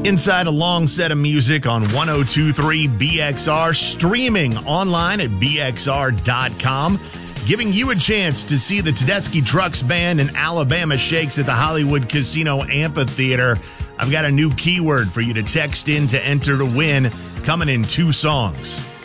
Inside a long set of music on 102.3 BXR, streaming online at BXR.com, giving you a chance to see the Tedeschi Trucks Band and Alabama Shakes at the Hollywood Casino Amphitheater. I've got a new keyword for you to text in to enter to win, coming in 2 songs.